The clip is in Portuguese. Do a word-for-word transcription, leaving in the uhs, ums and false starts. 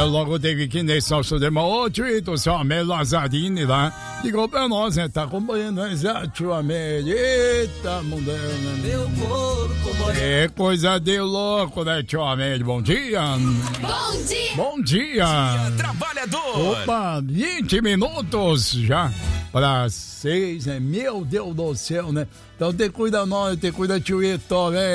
logo teve aqui nesse nosso tema. Ô, tio, o seu Amélie Lazzarini lá, ligou pra nós, né? Tá acompanhando, né? Tio Amélie. Eita, mundana. Meu corpo moreno. É coisa de louco, né, tio Amélie? Bom dia. Bom dia. Bom dia. Dia trabalhador. Opa, vinte minutos já para seis, né? Meu Deus do céu, né? Então te cuida nós, te cuida tio Ito, né?